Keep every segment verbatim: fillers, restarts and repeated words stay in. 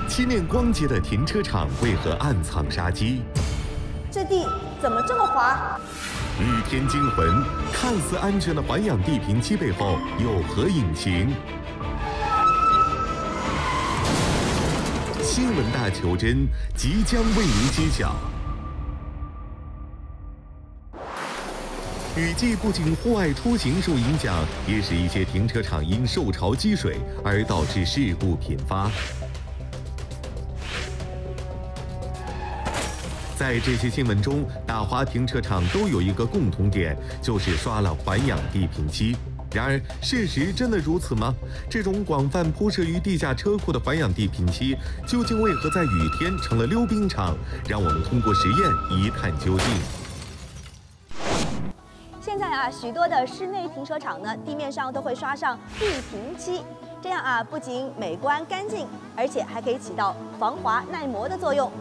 七面光洁的停车场为何暗藏杀机？ 这地怎么这么滑？ 雨天惊魂，看似安全的环氧地坪机背后有何隐情？新闻大求真即将为您揭晓。雨季不仅户外出行受影响，也使一些停车场因受潮积水而导致事故频发。在这些新闻中，打滑停车场都有一个共同点，就是刷了环氧地坪漆。然而，事实真的如此吗？这种广泛铺设于地下车库的环氧地坪漆，究竟为何在雨天成了溜冰场？让我们通过实验一探究竟。 现在啊，许多的室内停车场呢，地面上都会刷上地坪漆，这样啊，不仅美观干净，而且还可以起到防滑耐磨的作用。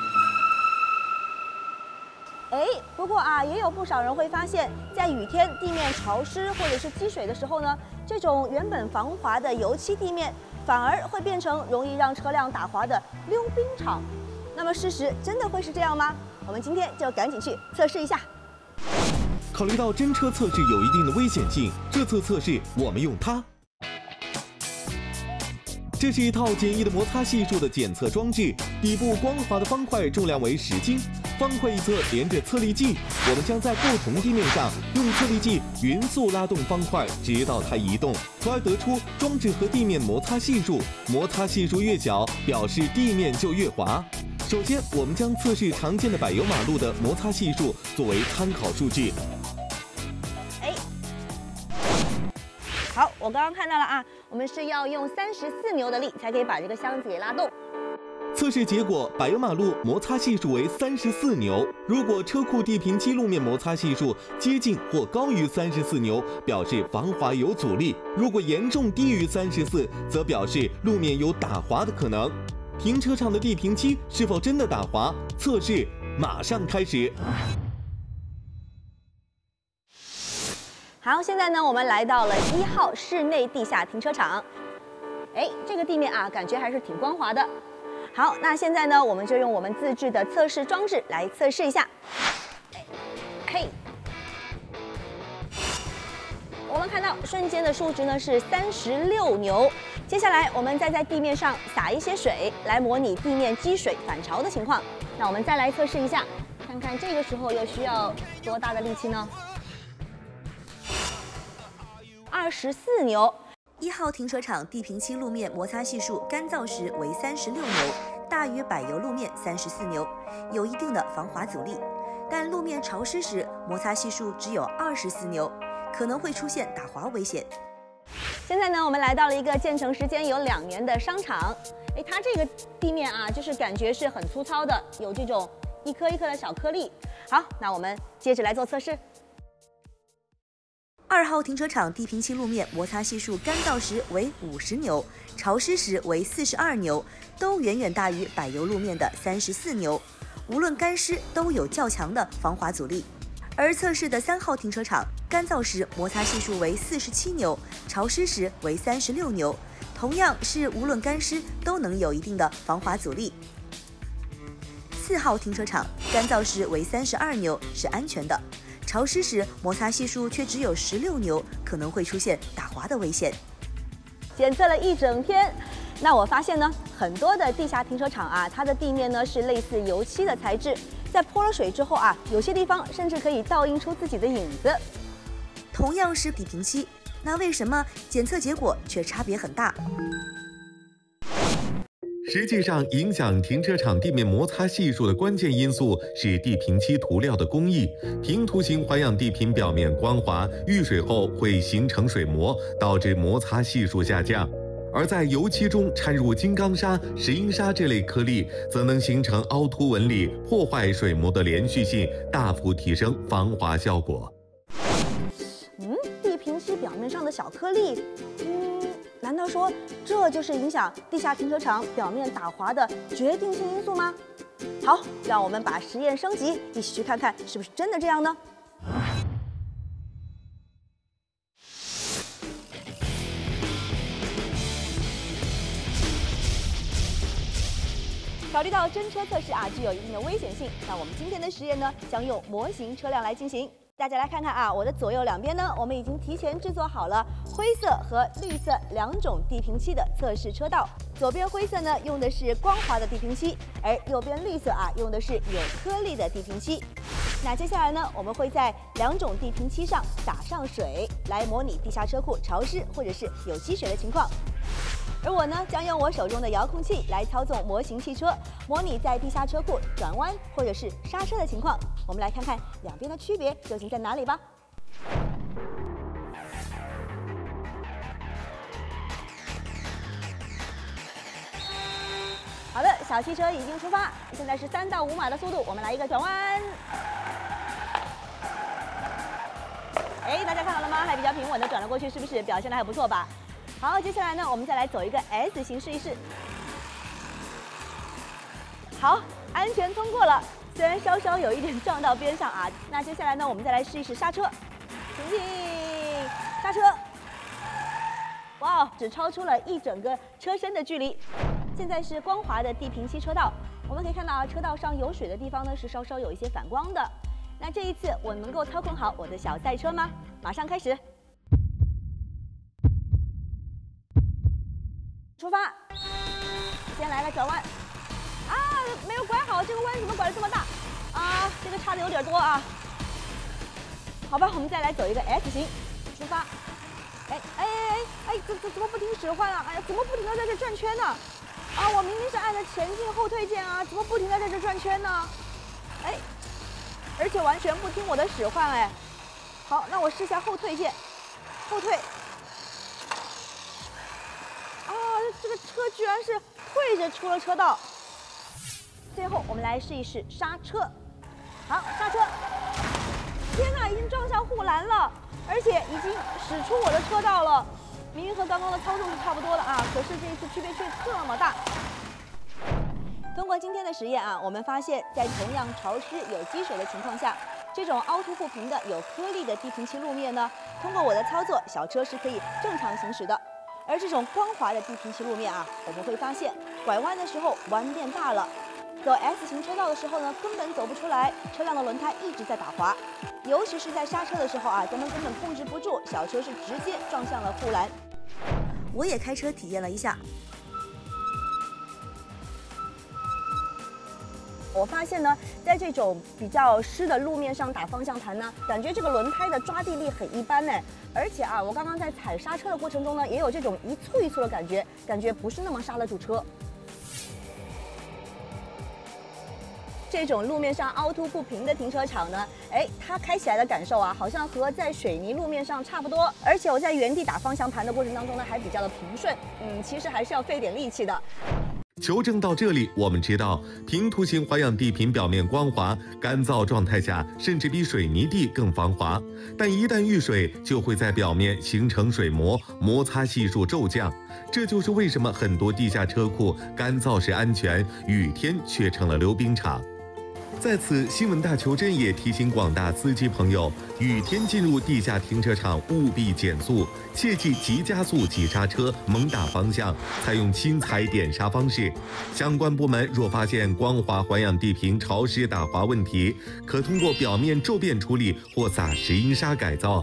哎，不过啊，也有不少人会发现，在雨天地面潮湿或者是积水的时候呢，这种原本防滑的油漆地面，反而会变成容易让车辆打滑的溜冰场。那么事实真的会是这样吗？我们今天就赶紧去测试一下。 考虑到真车测试有一定的危险性，这次测试我们用它。这是一套简易的摩擦系数的检测装置，底部光滑的方块重量为十斤，方块一侧连着测力计，我们将在不同地面上用测力计匀速拉动方块，直到它移动，从而得出装置和地面摩擦系数。摩擦系数越小，表示地面就越滑。首先，我们将测试常见的柏油马路的摩擦系数作为参考数据。 哎，好，我刚刚看到了啊，我们是要用三十四牛的力才可以把这个箱子给拉动。 测试结果，柏油马路摩擦系数为三十四牛。如果车库地坪漆路面摩擦系数接近或高于三十四牛，表示防滑有阻力；如果严重低于三十四，则表示路面有打滑的可能。停车场的地坪漆是否真的打滑？测试马上开始。 好，现在呢，我们来到了一号室内地下停车场。哎，这个地面啊，感觉还是挺光滑的。好，那现在呢，我们就用我们自制的测试装置来测试一下。嘿，我们看到瞬间的数值呢是三十六牛。接下来，我们再在地面上撒一些水，来模拟地面积水反潮的情况。那我们再来测试一下，看看这个时候又需要多大的力气呢？二十四牛。 一号停车场地坪漆路面摩擦系数干燥时为三十六牛，大于柏油路面三十四牛，有一定的防滑阻力。但路面潮湿时，摩擦系数只有二十四牛，可能会出现打滑危险。 现在呢，我们来到了一个建成时间有两年的商场。哎，它这个地面啊，就是感觉是很粗糙的，有这种一颗一颗的小颗粒。好，那我们接着来做测试。 二号停车场地坪漆路面摩擦系数干燥时为五十牛，潮湿时为四十二牛，都远远大于柏油路面的三十四牛，无论干湿都有较强的防滑阻力。而测试的三号停车场干燥时摩擦系数为四十七牛，潮湿时为三十六牛，同样是无论干湿都能有一定的防滑阻力。四号停车场干燥时为三十二牛，是安全的。潮湿时摩擦系数却只有十六牛，可能会出现打滑的危险。 检测了一整天，那我发现呢，很多的地下停车场啊，它的地面呢是类似油漆的材质，在泼了水之后啊，有些地方甚至可以倒映出自己的影子。 同样是地坪漆，那为什么检测结果却差别很大？ 实际上，影响停车场地面摩擦系数的关键因素是地坪漆涂料的工艺。平涂型环氧地坪表面光滑，遇水后会形成水膜，导致摩擦系数下降。而在油漆中掺入金刚砂、石英砂这类颗粒，则能形成凹凸纹理，破坏水膜的连续性，大幅提升防滑效果。 嗯，地坪漆表面上的小颗粒，嗯，难道说这就是影响地下停车场表面打滑的决定性因素吗？好，让我们把实验升级，一起去看看是不是真的这样呢？ 考虑到真车测试啊具有一定的危险性，那我们今天的实验呢将用模型车辆来进行。大家来看看啊，我的左右两边呢，我们已经提前制作好了灰色和绿色两种地平漆的测试车道。左边灰色呢用的是光滑的地平漆，而右边绿色啊用的是有颗粒的地平漆。那接下来呢，我们会在两种地平漆上打上水，来模拟地下车库潮湿或者是有积水的情况。而我呢，将用我手中的遥控器来操纵模型汽车，模拟在地下车库转弯或者是刹车的情况。我们来看看两边的区别究竟在哪里吧。好的，小汽车已经出发，现在是三到五码的速度，我们来一个转弯。哎，大家看到了吗？还比较平稳的转了过去，是不是表现得还不错吧？好，接下来呢，我们再来走一个 S 型试一试。好，安全通过了，虽然稍稍有一点撞到边上啊。那接下来呢，我们再来试一试刹车，停停，刹车。哇，只超出了一整个车身的距离。现在是光滑的地平漆车道，我们可以看到啊，车道上有水的地方呢是稍稍有一些反光的。那这一次我能够操控好我的小赛车吗？马上开始。出发，先来个转弯，啊，没有拐好，这个弯怎么拐得这么大？啊，这个差的有点多啊。好吧，我们再来走一个 S 型，出发。哎哎哎哎，怎怎怎么不听使唤啊？哎呀，怎么不停的在这转圈呢？啊，我明明是按着前进后退键啊，怎么不停的在这转圈呢？哎，而且完全不听我的使唤哎。好，那我试一下后退键，后退。这个车居然是退着出了车道。最后我们来试一试刹车。好，刹车。天哪，已经撞上护栏了，而且已经驶出我的车道了。明明和刚刚的操纵是差不多的啊，可是这一次区别却这么大。通过今天的实验啊，我们发现，在同样潮湿有积水的情况下，这种凹凸不平的有颗粒的地平漆路面呢，通过我的操作，小车是可以正常行驶的。而这种光滑的地平漆路面啊，我们会发现拐弯的时候弯变大了，走 S 型车道的时候呢，根本走不出来，车辆的轮胎一直在打滑，尤其是在刹车的时候啊，咱们根本控制不住，小车是直接撞向了护栏。 我也开车体验了一下。 我发现呢，在这种比较湿的路面上打方向盘呢，感觉这个轮胎的抓地力很一般呢。而且啊，我刚刚在踩刹车的过程中呢，也有这种一簇一簇的感觉，感觉不是那么刹得住车。这种路面上凹凸不平的停车场呢，哎，它开起来的感受啊，好像和在水泥路面上差不多。而且我在原地打方向盘的过程当中呢，还比较的平顺。嗯，其实还是要费点力气的。 求证到这里，我们知道平涂型花样地坪表面光滑，干燥状态下甚至比水泥地更防滑，但一旦遇水，就会在表面形成水膜，摩擦系数骤降。这就是为什么很多地下车库干燥时安全，雨天却成了溜冰场。在此，新闻大求真也提醒广大司机朋友，雨天进入地下停车场务必减速，切忌急加速、急刹车、猛打方向，采用轻踩点刹方式。相关部门若发现光滑环氧地坪潮湿打滑问题，可通过表面骤变处理或撒石英砂改造。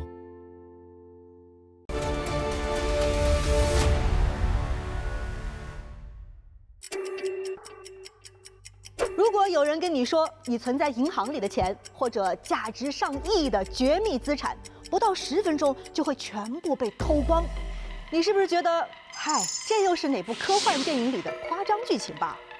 如果有人跟你说你存在银行里的钱或者价值上亿的绝密资产，不到十分钟就会全部被偷光，你是不是觉得，嗨，这又是哪部科幻电影里的夸张剧情吧？